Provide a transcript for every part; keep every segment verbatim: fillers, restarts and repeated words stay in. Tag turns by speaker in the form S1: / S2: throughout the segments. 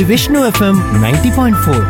S1: Vishnu FM ninety point four.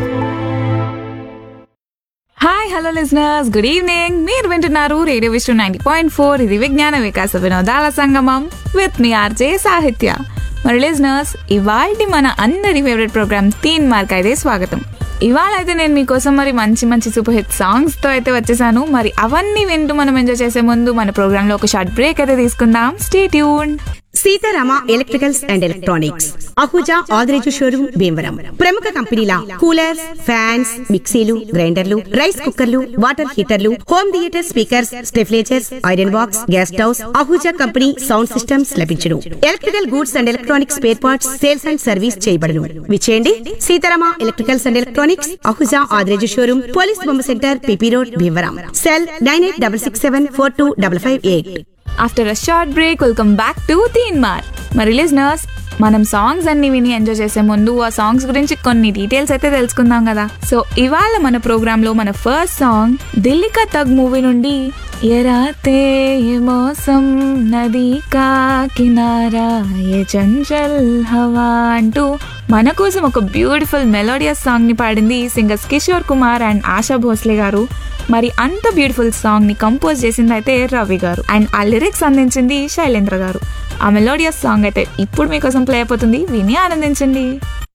S2: Hi hello listeners, good evening. మీరు వింటున్నారు radio Vishnu ninety point four. ఇది విజ్ఞాన వికాస వినోదాల సంగమం with me RJ సాహిత్య. మరి లిజనర్స్, ఇవాల్టి మన అందరి ఫేవరెట్ ప్రోగ్రామ్ తీన్ మార్క్ అయితే స్వాగతం. ఇవాళ అయితే నేను మీకోసం మరి మంచి మంచి సూపర్ హిట్ సాంగ్స్ తో అయితే వచ్చేసాను. మరి అవన్నీ వింటూ మనం ఎంజాయ్ చేసే ముందు మన ప్రోగ్రామ్ లో ఒక షార్ట్ బ్రేక్ అయితే తీసుకుందాం. Stay tuned.
S3: Sitarama electricals and electronics, Ahuja Adireju showroom, Bhimavaram. ప్రముఖ కంపెనీల కూలర్స్, ఫ్యాన్స్, మిక్సీలు, గ్రైండర్లు, రైస్ కుక్కర్లు, water హీటర్లు, home theatre speakers, స్టెఫ్లేజర్స్, iron box, gas stoves, Ahuja company sound systems లభించును. Electrical goods and electronics spare parts sales and service చేయబడును. విచేయండి Sitarama electricals and electronics, Ahuja Adireju showroom, police బొమ్మ centre, PP road, Bhimavaram. Cell nine eight double six seven four two double five eight.
S2: After a short break welcome back to తీన్ మార్. మరి listeners, మనం songs అన్ని విని enjoy చేసే ముందు ఆ సాంగ్స్ గురించి కొన్ని డీటెయిల్స్ అయితే తెలుసుకుందాం కదా. సో ఇవాళ మన ప్రోగ్రామ్ లో మన ఫస్ట్ సాంగ్ దిల్ కా తగ్ మూవీ నుండి ఎరాతే ఏ మౌసం నదీ కా కినారా ఏ చంచల్ హవా అంటూ మన కోసం ఒక బ్యూటిఫుల్ మెలోడియస్ సాంగ్ ని పాడింది సింగర్స్ కిషోర్ కుమార్ అండ్ ఆశా భోస్లే గారు. మరి అంత బ్యూటిఫుల్ సాంగ్ ని కంపోజ్ చేసింది అయితే రవి గారు అండ్ ఆ లిరిక్స్ అందించింది శైలేంద్ర గారు. ఆ మెలోడియస్ సాంగ్ అయితే ఇప్పుడు మీకోసం ప్లే అయిపోతుంది, విని ఆనందించండి.